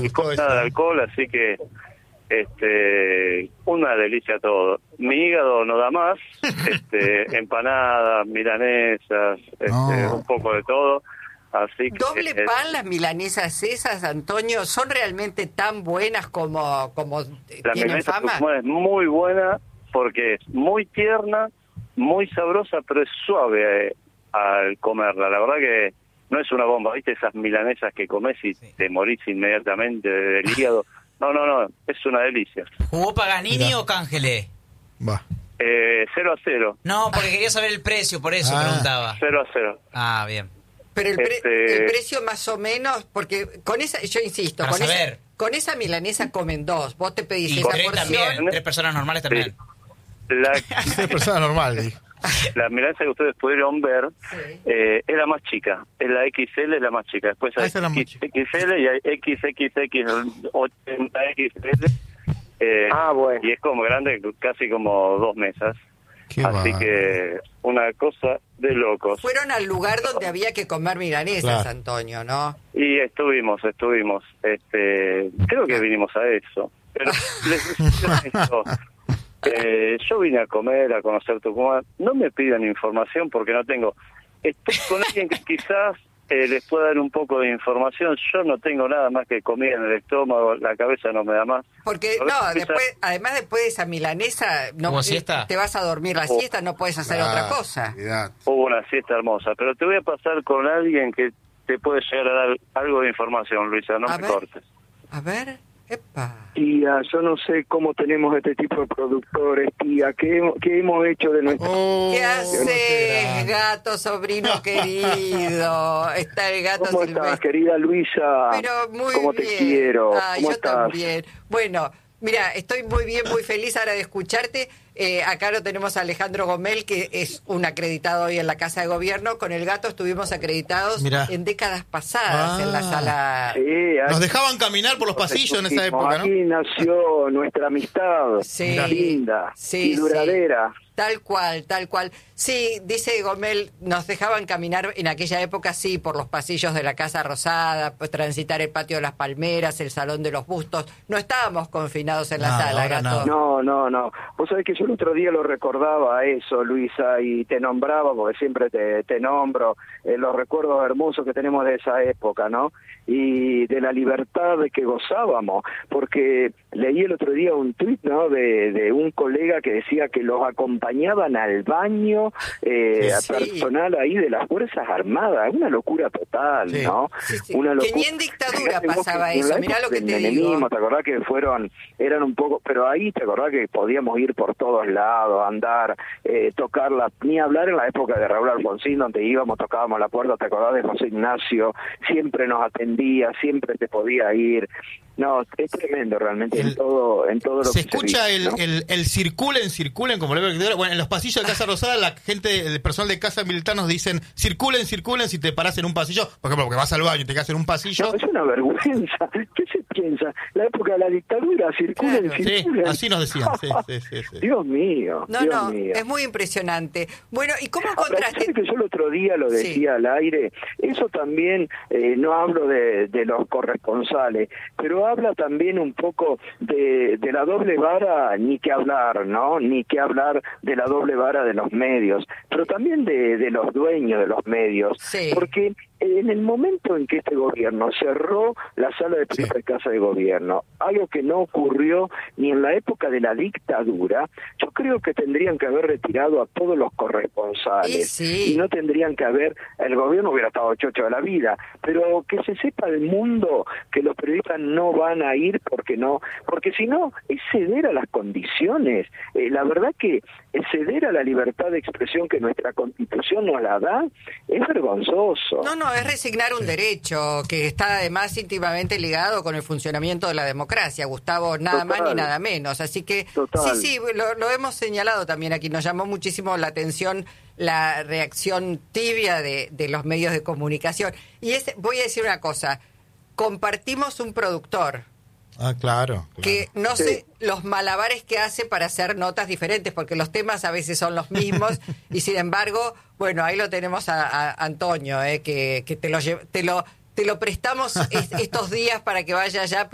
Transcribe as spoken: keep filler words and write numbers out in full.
y gustó con nada eso. de alcohol, así que este una delicia todo. Mi hígado no da más, este empanadas, milanesas, este, No. un poco de todo. Así que Doble eh, pan, las milanesas esas, Antonio, ¿son realmente tan buenas como, como la tienen milanesa fama? tucumana es muy buena porque es muy tierna, muy sabrosa, pero es suave eh, al comerla. La verdad que no es una bomba, ¿viste? Esas milanesas que comes y Sí. te morís inmediatamente del hígado. No, no, no, es una delicia. ¿Jugó Paganini Mirá. o Cángele? Va. Eh, cero a cero, No, porque quería saber el precio, por eso Ah. preguntaba. cero a cero. Ah, bien. Pero el, pre- Este- el precio más o menos, porque con esa, yo insisto, Para con esa, saber. con esa milanesa comen dos. Vos te pedís Y esa tres porción. también, tres personas normales también. La, Es persona normal, dijo. la milanesa que ustedes pudieron ver Sí. eh, es la más chica, es la X L, es la más chica. Después Ah, hay esa es la más X L y hay X X X ochenta X L. Eh, Ah, bueno. Y es como grande, casi como dos mesas. Qué Así bárbaro. que una cosa de locos. Fueron al lugar donde había que comer milanesas, Claro. Antonio, ¿no? Y estuvimos, estuvimos. Este, creo que vinimos a eso. Pero les les- esto, eh, yo vine a comer, a conocer Tucumán. No me pidan información porque no tengo. Estoy con alguien que quizás eh, les pueda dar un poco de información. Yo no tengo nada más que comida en el estómago, la cabeza no me da más. Porque, A ver, no, quizás- después, además después de esa milanesa, no, ¿Hubo siesta? te vas a dormir la Oh. siesta, no puedes hacer Ah, otra cosa. olvidate. Hubo una siesta hermosa, pero te voy a pasar con alguien que te puede llegar a dar algo de información, Luisa, no A me ver. cortes. A ver, epa. Tía, yo no sé cómo tenemos este tipo de productores, tía. ¿Qué, hemos- qué hemos hecho de nuestra... Oh, ¿Qué qué haces, grande. gato, sobrino querido? Está el gato ¿Cómo estás, silvestre. querida Luisa? Pero muy ¿Cómo bien. te quiero? Ay, ¿Cómo yo estás? también. Bueno, mira, estoy muy bien, muy feliz ahora de escucharte. Eh, acá lo tenemos a Alejandro Gomel, que es un acreditado hoy en la Casa de Gobierno. Con el gato estuvimos acreditados Mirá. en décadas pasadas Ah. en la sala. Sí, ahí- Nos dejaban caminar por los pasillos en esa época, ¿no? Aquí nació nuestra amistad, Sí. linda Sí, y duradera. Tal cual, tal cual. Sí, dice Gomel, nos dejaban caminar en aquella época, sí, por los pasillos de la Casa Rosada, pues, transitar el patio de las palmeras, el Salón de los Bustos. No estábamos confinados en la No, sala, ahora gato. No, no, no. Vos sabés que yo el otro día lo recordaba a eso, Luisa, y te nombraba, porque siempre te, te nombro, eh, los recuerdos hermosos que tenemos de esa época, ¿no? Y de la libertad de que gozábamos, porque leí el otro día un tuit, ¿no?, de, de un colega que decía que los acompañaban al baño eh, Sí. personal ahí de las Fuerzas Armadas. Una locura total, Sí. ¿no? Sí, sí. Una Que locura. ni en dictadura Fíjate vos pasaba que en eso, la mirá época lo que del te menemismo, digo. ¿te acordás que fueron, eran un poco, pero ahí te acordás que podíamos ir por todos lados, andar, eh, tocar la, ni hablar en la época de Raúl Alfonsín, donde íbamos, tocábamos la puerta, te acordás de José Ignacio, siempre nos atendía, siempre te podía ir. No, es tremendo realmente El- en todo, en todo lo Se que se escucha vive, el, ¿no? el, el circulen, circulen, como le veo que bueno, en los pasillos de Casa Rosada, la gente, el personal de Casa Militar nos dicen, circulen, circulen si te parás en un pasillo, por ejemplo, porque vas al baño y te quedas en un pasillo. No, es una vergüenza. ¿Qué se piensa? La época de la dictadura, circulen, Claro. Sí, circulen. así nos decían, sí, sí, sí, sí. Dios mío, No, Dios no, mío. es muy impresionante. Bueno, ¿y cómo Ahora, encontraste? ¿sabes que yo el otro día lo decía Sí. al aire? Eso también, eh, no hablo de, de los corresponsales, pero habla también un poco de, de la doble vara, ni que hablar, ¿no? Ni que hablar de la doble vara de los medios, pero también de, de los dueños de los medios. Sí. Porque en el momento en que este gobierno cerró la sala de prensa de Casa de Gobierno, algo que no ocurrió ni en la época de la dictadura, yo creo que tendrían que haber retirado a todos los corresponsales. Y sí. Y no tendrían que haber, el gobierno hubiera estado chocho de la vida, pero que se sepa el mundo que los periodistas no van a ir porque no, porque si no, es ceder a las condiciones. Eh, la verdad que ceder a la libertad de expresión que nuestra Constitución nos la da es vergonzoso. No, no, es resignar un derecho que está además íntimamente ligado con el funcionamiento de la democracia, Gustavo, nada Total. más ni nada menos. Así que Total. sí, sí, lo, lo hemos señalado también aquí. Nos llamó muchísimo la atención la reacción tibia de, de los medios de comunicación. Y es, voy a decir una cosa, compartimos un productor Ah, claro. claro. que no Sí. sé los malabares que hace para hacer notas diferentes, porque los temas a veces son los mismos y sin embargo, bueno, ahí lo tenemos a, a Antonio, eh, que, que te lo lle- te lo te lo prestamos es- estos días para que vaya allá.